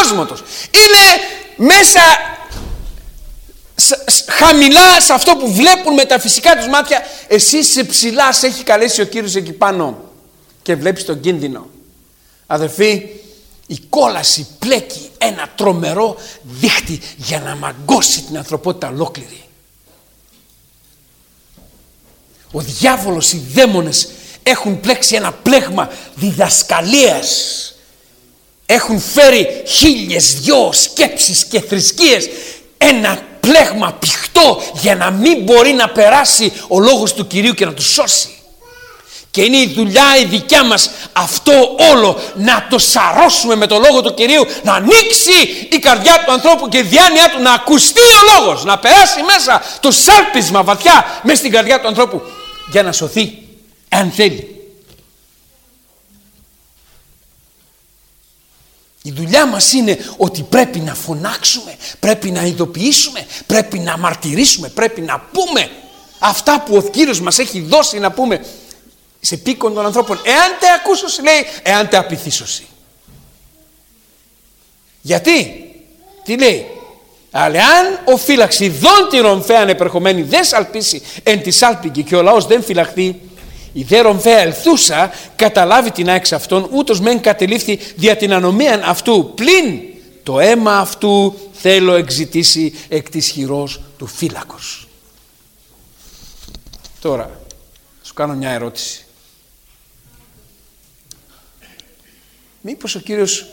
άκοσμοτος. Είναι μέσα χαμηλά σε αυτό που βλέπουν με τα φυσικά τους μάτια. Εσύ σε ψηλά, σε έχει καλέσει ο Κύριος εκεί πάνω και βλέπεις τον κίνδυνο. Αδερφοί, η κόλαση πλέκει ένα τρομερό δίχτυ για να μαγκώσει την ανθρωπότητα ολόκληρη. Ο διάβολος, οι δαίμονες έχουν πλέξει ένα πλέγμα διδασκαλίας. Έχουν φέρει 1002 σκέψεις και θρησκείες. Ένα πλέγμα πηχτό για να μην μπορεί να περάσει ο λόγος του Κυρίου και να του σώσει. Και είναι η δουλειά η δικιά μας αυτό όλο να το σαρώσουμε με το λόγο του Κυρίου, να ανοίξει η καρδιά του ανθρώπου και η διάνοιά του, να ακουστεί ο λόγος, να περάσει μέσα το σάλπισμα βαθιά μέσα στην καρδιά του ανθρώπου για να σωθεί, αν θέλει. Η δουλειά μας είναι ότι πρέπει να φωνάξουμε, πρέπει να ειδοποιήσουμε, πρέπει να μαρτυρήσουμε, πρέπει να πούμε αυτά που ο Κύριος μας έχει δώσει να πούμε σε πίκον των ανθρώπων. Εάν τε ακούσωση, λέει, εάν τε απειθήσωση. Γιατί, τι λέει, αλλά αν ο φύλαξη ειδών τη ρομφέαν επερχομένη δεν σαλπίσει εν τη σάλπικη και ο λαός δεν φυλαχθεί, η δε ρομφαία ελθούσα καταλάβει την άξ αυτών, ούτως μεν κατελήφθη δια την ανομίαν αυτού, πλην το αίμα αυτού θέλω εξητήσει εκ της χειρός του φύλακος. Τώρα σου κάνω μια ερώτηση. Μήπως ο Κύριος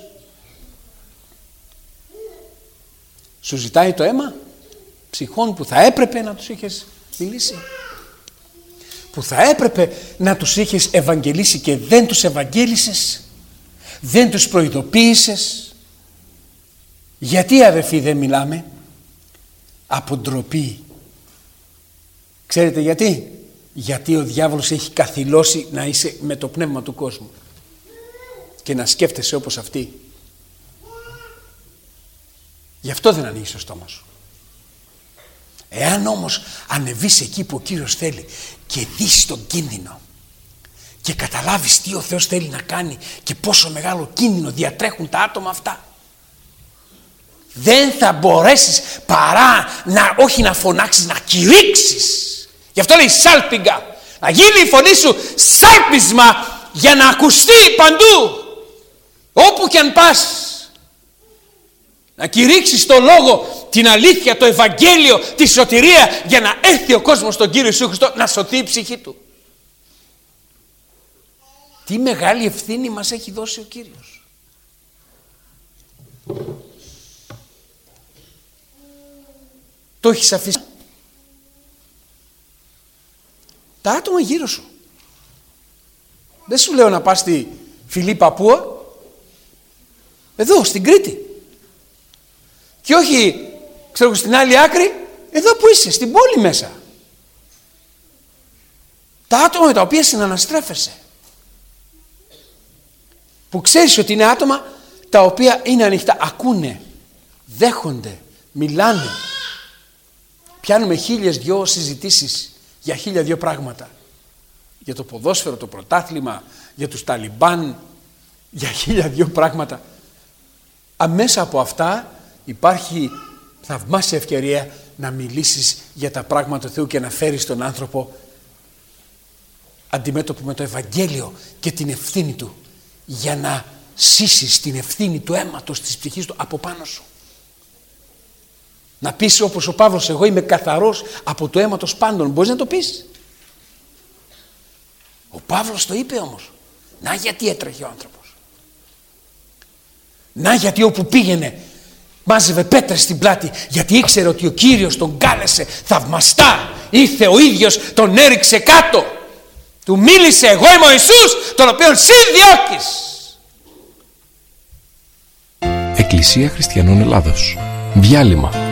σου ζητάει το αίμα ψυχών που θα έπρεπε να τους είχες μιλήσει, που θα έπρεπε να τους είχες ευαγγελίσει και δεν τους ευαγγέλισες, δεν τους προειδοποίησες? Γιατί, αδερφοί, δεν μιλάμε? Από ντροπή. Ξέρετε γιατί? Γιατί ο διάβολος έχει καθυλώσει να είσαι με το πνεύμα του κόσμου και να σκέφτεσαι όπως αυτοί. Γι' αυτό δεν ανοίγεις το στόμα σου. Εάν όμως ανεβείς εκεί που ο Κύριος θέλει και δεις τον κίνδυνο και καταλάβεις τι ο Θεός θέλει να κάνει και πόσο μεγάλο κίνδυνο διατρέχουν τα άτομα αυτά, δεν θα μπορέσεις παρά να, όχι να φωνάξεις, να κηρύξεις. Γι' αυτό λέει σάλπιγγα, να γίνει η φωνή σου σάλπισμα για να ακουστεί παντού, όπου και αν πας. Να κηρύξεις το λόγο, την αλήθεια, το Ευαγγέλιο, τη σωτηρία, για να έρθει ο κόσμος στον Κύριο Ιησού Χριστό, να σωθεί η ψυχή του. Τι μεγάλη ευθύνη μας έχει δώσει ο Κύριος. Το έχεις αφήσει. Τα άτομα γύρω σου. Δεν σου λέω να πας στη Φιλή Παππούα, εδώ στην Κρήτη. Και όχι, ξέρω, στην άλλη άκρη, εδώ που είσαι, στην πόλη μέσα. Τα άτομα με τα οποία συναναστρέφεσαι, που ξέρεις ότι είναι άτομα τα οποία είναι ανοιχτά, ακούνε, δέχονται, μιλάνε. Πιάνουμε 1002 συζητήσεις για 1002 πράγματα. Για το ποδόσφαιρο, το πρωτάθλημα, για τους Ταλιμπάν, για 1002 πράγματα. Αμέσα από αυτά υπάρχει θαυμάσια ευκαιρία να μιλήσεις για τα πράγματα του Θεού και να φέρεις τον άνθρωπο αντιμέτωπο με το Ευαγγέλιο και την ευθύνη του, για να σύσεις την ευθύνη του αίματος της ψυχής του από πάνω σου. Να πεις όπως ο Παύλος, εγώ είμαι καθαρός από το αίματος πάντων. Μπορείς να το πεις? Ο Παύλος το είπε όμως. Να γιατί έτρεχε ο άνθρωπος. Να γιατί όπου πήγαινε μάζευε πέτρες στην πλάτη, γιατί ήξερε ότι ο Κύριος τον κάλεσε θαυμαστά. Ήρθε ο ίδιος, τον έριξε κάτω. Του μίλησε, εγώ είμαι ο Ιησούς, τον οποίον συ διώκεις. Εκκλησία Χριστιανών Ελλάδος. Διάλειμμα.